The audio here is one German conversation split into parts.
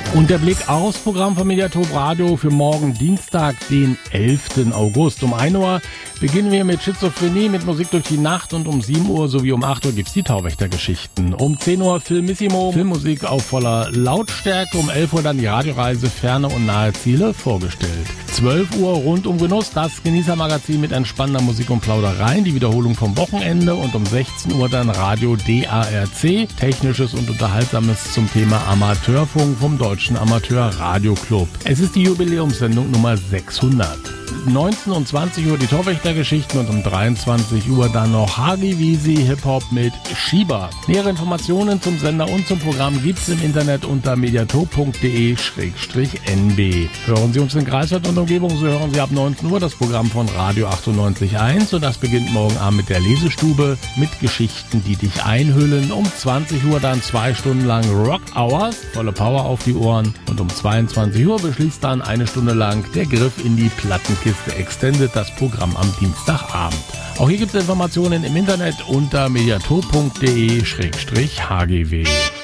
Und der Blick aufs Programm von Mediathek Radio für morgen Dienstag, den 11. August. Um 1 Uhr beginnen wir mit Schizophrenie, mit Musik durch die Nacht, und um 7 Uhr sowie um 8 Uhr gibt's die Tauwächtergeschichten. Um 10 Uhr Filmissimo, Filmmusik auf voller Lautstärke. Um 11 Uhr dann die Radioreise Ferne und Nahe Ziele vorgestellt. 12 Uhr rund um Genuss, das Genießermagazin mit entspannender Musik und Plaudereien, die Wiederholung vom Wochenende, und um 16 Uhr dann Radio DARC, Technisches und Unterhaltsames zum Thema Amateurfunk vom Deutschen Amateur-Radio-Club. Es ist die Jubiläumssendung Nummer 600. 19 und 20 Uhr die Torwächtergeschichten und um 23 Uhr dann noch Hagi-Wisi Hip-Hop mit Shiba. Nähere Informationen zum Sender und zum Programm gibt's im Internet unter mediathek.de/nb. Hören Sie uns in Greifswald und Umgebung, so hören Sie ab 19 Uhr das Programm von Radio 98.1, und das beginnt morgen Abend mit der Lesestube mit Geschichten, die dich einhüllen. Um 20 Uhr dann 2 Stunden lang Rock Hours, volle Power auf die Ohren, und um 22 Uhr beschließt dann 1 Stunde lang der Griff in die Plattenkiste Extended, das Programm am Dienstagabend. Auch hier gibt es Informationen im Internet unter mediathek.de/hgw.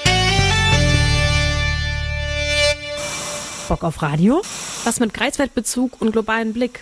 Bock auf Radio? Was mit Greifswald-Bezug und globalen Blick.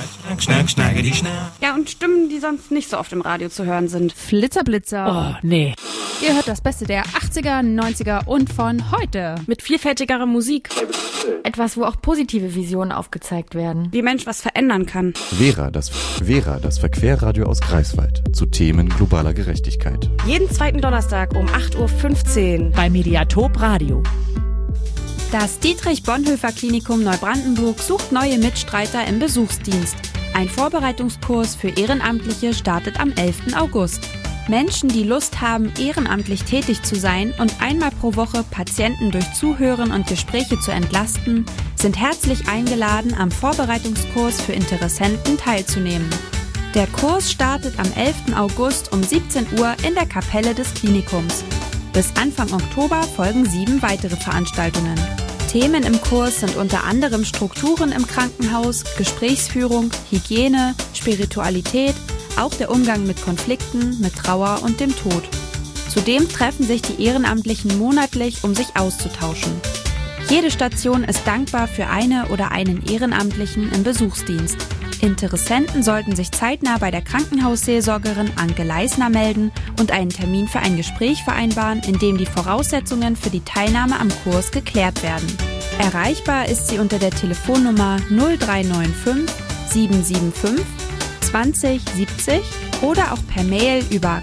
Ja, und Stimmen, die sonst nicht so oft im Radio zu hören sind. Flitzer. Oh, nee. Ihr hört das Beste der 80er, 90er und von heute. Mit vielfältigerer Musik. Etwas, wo auch positive Visionen aufgezeigt werden. Wie Mensch was verändern kann. Vera, das Verquerradio aus Greifswald zu Themen globaler Gerechtigkeit. Jeden zweiten Donnerstag um 8.15 Uhr. Bei Mediathek Radio. Das Dietrich-Bonhoeffer-Klinikum Neubrandenburg sucht neue Mitstreiter im Besuchsdienst. Ein Vorbereitungskurs für Ehrenamtliche startet am 11. August. Menschen, die Lust haben, ehrenamtlich tätig zu sein und einmal pro Woche Patienten durch Zuhören und Gespräche zu entlasten, sind herzlich eingeladen, am Vorbereitungskurs für Interessenten teilzunehmen. Der Kurs startet am 11. August um 17 Uhr in der Kapelle des Klinikums. Bis Anfang Oktober folgen 7 weitere Veranstaltungen. Themen im Kurs sind unter anderem Strukturen im Krankenhaus, Gesprächsführung, Hygiene, Spiritualität, auch der Umgang mit Konflikten, mit Trauer und dem Tod. Zudem treffen sich die Ehrenamtlichen monatlich, um sich auszutauschen. Jede Station ist dankbar für eine oder einen Ehrenamtlichen im Besuchsdienst. Interessenten sollten sich zeitnah bei der Krankenhausseelsorgerin Anke Leisner melden und einen Termin für ein Gespräch vereinbaren, in dem die Voraussetzungen für die Teilnahme am Kurs geklärt werden. Erreichbar ist sie unter der Telefonnummer 0395 775 20 70 oder auch per Mail über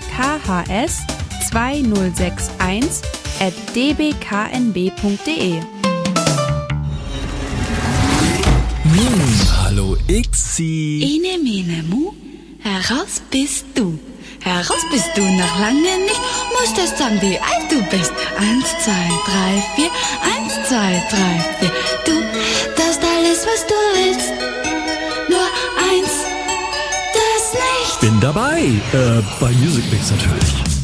khs2061@dbknb.de. Hallo Ixi. Ene, mene, mu, heraus bist du. Heraus bist du noch lange nicht, musst erst sagen, wie alt du bist. 1, 2, 3, 4, 1, 2, 3, 4. Du darfst alles, was du willst. Nur eins, das nicht. Bin dabei. Bei Music Mix natürlich.